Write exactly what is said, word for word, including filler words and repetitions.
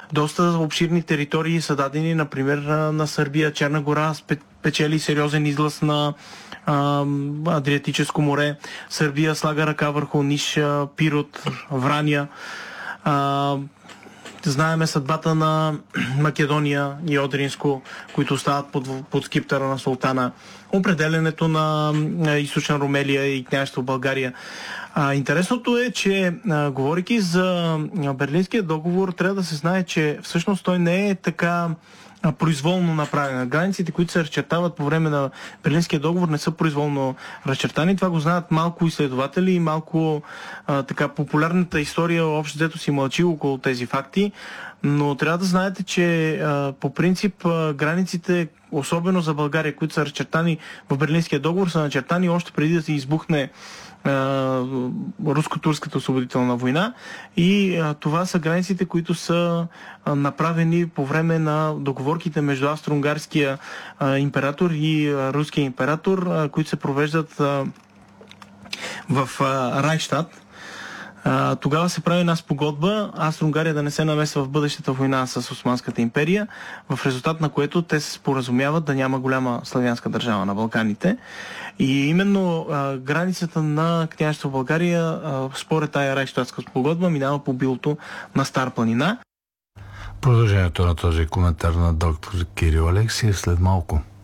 доста обширни територии са дадени, например на Сърбия. Черна гора печели сериозен излъз на а, Адриатическо море. Сърбия слага ръка върху Ниш, Пирот, Враня. А, Знаеме съдбата на Македония и Одринско, които остават под, под скиптъра на султана. Определенето на Източна Румелия и княжество България. А, интересното е, че а, говорейки за Берлинския договор, трябва да се знае, че всъщност той не е така произволно направена. Границите, които се разчертават по време на Берлинския договор, не са произволно разчертани. Това го знаят малко изследователи и малко а, така популярната история общо взето си мълчи около тези факти, но трябва да знаете, че а, по принцип а, границите, особено за България, които са разчертани в Берлинския договор, са начертани още преди да се избухне руско-турската освободителна война и а, това са границите, които са а, направени по време на договорките между австро-унгарския а, император и а, руския император, а, които се провеждат а, в а, Райхштад. А, тогава се прави една спогодба Австро-Унгария да не се намесва в бъдещата война с Османската империя, в резултат на което те се споразумяват да няма голяма славянска държава на Балканите. И именно а, границата на княжество България, а, според тая Райхштадтска спогодба, минава по билото на Стар планина. Продължението на този коментар на доктор Кирил Алексиев след малко.